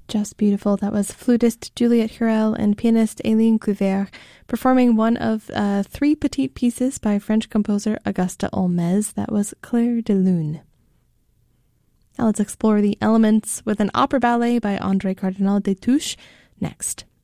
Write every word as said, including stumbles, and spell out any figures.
Just beautiful. That was flutist Juliette Hurel and pianist Aileen Cluvert performing one of uh, three petite pieces by French composer Auguste Holmès. That was Clair de Lune. Now let's explore the elements with an opera ballet by André Cardinal Destouches next.